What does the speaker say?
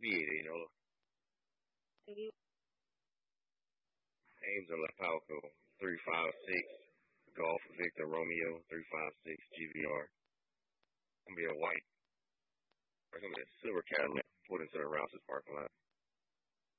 Viete, you know. Mhm. Ames and LaPalco, 356. Golf Victor Romeo, 356 GVR. Gonna be a white. Or gonna be a silver Cadillac pulled into the Rouse's parking lot.